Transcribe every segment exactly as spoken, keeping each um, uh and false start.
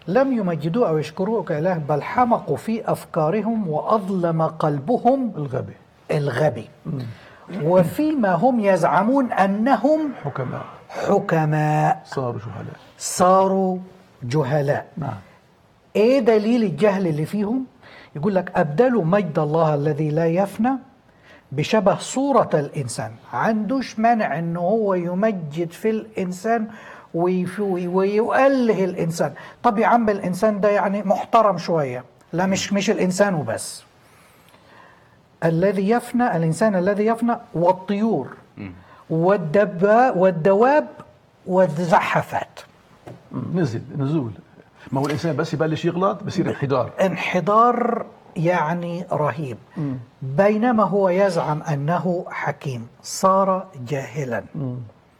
لم يمجدوه أو يشكروه كإله، بل حمقوا في أفكارهم وأظلم قلبهم الغبي الغبي وفيما هم يزعمون أنهم حكماء حكماء صاروا جهلاء صاروا جهلاء. نعم. ايه دليل الجهل اللي فيهم؟ يقول لك أبدلوا مجد الله الذي لا يفنى بشبه صورة الإنسان. عندوش مانع أنه هو يمجد في الإنسان ويؤله الإنسان. طب يا عم الإنسان ده يعني محترم شوية، لا مش مش الإنسان وبس، الذي يفنى، الإنسان الذي يفنى والطيور والدباء والدواب والزحفات. نزل نزول. ما هو الإنسان بس يبلش يغلط بصير انحدار انحدار يعني رهيب. م. بينما هو يزعم أنه حكيم صار جاهلا. م.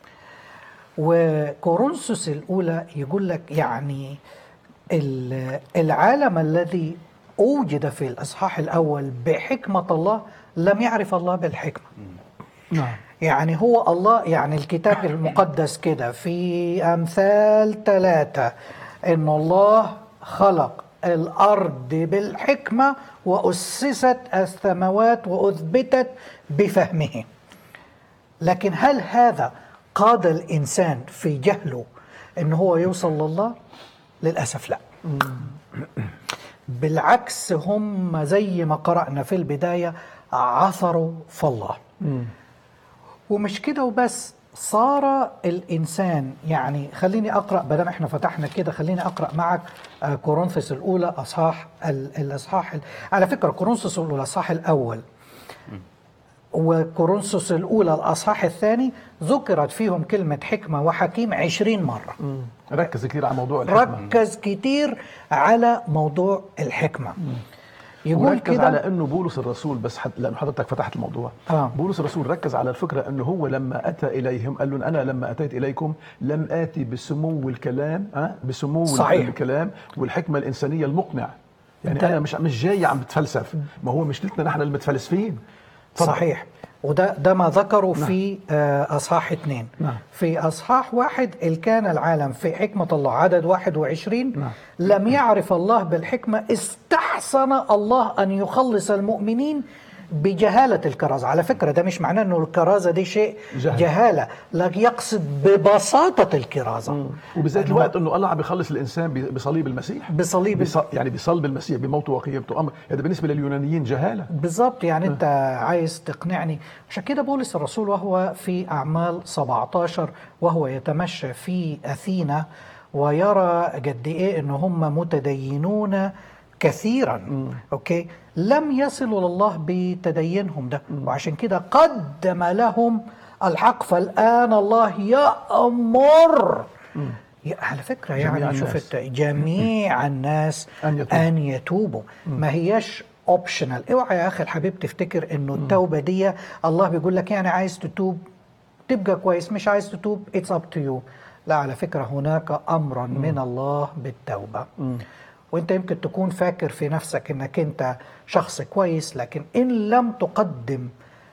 وكورنثوس الأولى يقول لك يعني العالم الذي أوجد في الإصحاح الأول بحكمة الله لم يعرف الله بالحكمة. نعم. يعني هو الله، يعني الكتاب المقدس كده في أمثال ثلاثة إن الله خلق الأرض بالحكمة وأسست السماوات وأثبتت بفهمه. لكن هل هذا قاد الإنسان في جهله إن هو يوصل لله؟ للأسف لا. بالعكس، هم زي ما قرأنا في البداية عثروا في الله. ومش كده وبس، صار الإنسان، يعني خليني أقرأ بدل احنا فتحنا كده، خليني أقرأ معك كورنثوس الأولى أصحاح الأصحاح على فكرة كورنثوس الأولى الأصحاح الأول وكورنثوس الأولى الأصحاح الثاني ذكرت فيهم كلمة حكمة وحكيم عشرين مرة. مم. ركز كتير على موضوع الحكمة. ركز كتير على موضوع الحكمة. مم. يقول كده على انه بولس الرسول، بس حد لانه حضرتك فتحت الموضوع. آه. بولس الرسول ركز على الفكره انه هو لما اتى اليهم قال لهم انا لما اتيت اليكم لم اتي بسمو الكلام، اه بسمو صحيح. الكلام والحكمه الانسانيه المقنع. يعني انا مش مش جاي عم بتفلسف، ما هو مشكلتنا نحن المتفلسفين. طبعا. صحيح. وده ده ما ذكروا نعم. في أصحاح اثنين. نعم. في أصحاح واحد إذ كان العالم في حكمة الله عدد واحد وعشرين. نعم. لم يعرف الله بالحكمة استحسن الله أن يخلص المؤمنين بجهالة الكرازة. على فكرة ده مش معناه أنه الكرازة دي شيء جهل. جهالة، لكن يقصد ببساطة الكرازة. مم. وبذات الوقت أنه الله عم بيخلص الإنسان بصليب المسيح، بصليب بص... يعني بصلب المسيح بموته وقيامته. أمر هذا بالنسبة لليونانيين جهالة. بالضبط. يعني أنت عايز تقنعني. عشان كده بولس الرسول وهو في أعمال سبعة عشر وهو يتمشى في أثينا ويرى قد إيه أنه هم متدينون كثيرا. م. أوكي، لم يصلوا لله بتدينهم ده. م. وعشان كده قدم لهم الحق، فالآن الله يأمر م. على فكرة يعني شوفت جميع الناس أن يتوبوا, أن يتوبوا. ما هيش اوبشنال. اوعى يا أخي الحبيب تفتكر أنه التوبة دي الله بيقول لك يعني عايز تتوب تبقى كويس، مش عايز تتوب it's up to you. لا، على فكرة هناك أمرا م. من الله بالتوبة. م. وانت يمكن تكون فاكر في نفسك انك انت شخص كويس، لكن ان لم تقدم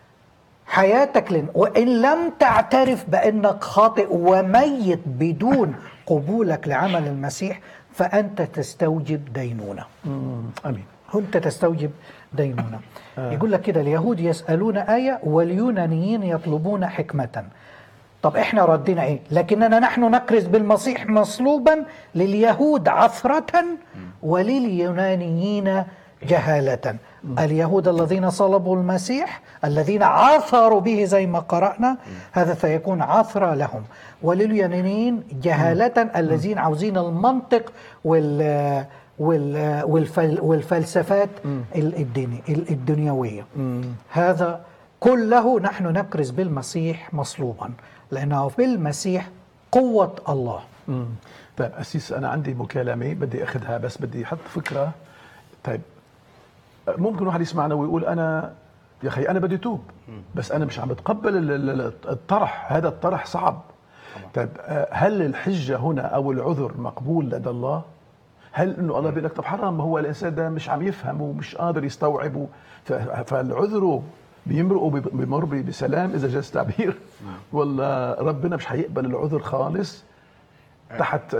حياتك لن... وان لم تعترف بانك خاطئ وميت بدون قبولك لعمل المسيح، فانت تستوجب دينونة. امين. انت تستوجب دينونة. آه. يقول لك كده اليهود يسألون آية واليونانيين يطلبون حكمة. طب احنا ردينا ايه؟ لكننا نحن نكرز بالمسيح مصلوبا لليهود عثرة ولليونانيين جهالة. اليهود الذين صلبوا المسيح الذين عثروا به زي ما قرأنا هذا سيكون عثرة لهم، ولليونانيين جهالة الذين عاوزين المنطق وال والفل والفلسفات الدينية الدنيوية. هذا كله نحن نكرز بالمسيح مصلوبا لأنه في المسيح قوة الله. امم طيب أسيس، أنا عندي مكالمة بدي أخذها، بس بدي أحط فكرة. طيب ممكن واحد يسمعنا ويقول أنا يا أخي أنا بدي توب، بس أنا مش عم بتقبل الطرح، هذا الطرح صعب. طيب هل الحجة هنا أو العذر مقبول لدى الله؟ هل إنه الله بيقول لك طب حرام، هو الإنسان ده مش عم يفهم ومش قادر يستوعبه، فالعذر بيمرقوا بيمر بسلام إذا جاز تعبير، ولا ربنا مش هيقبل العذر خالص تحت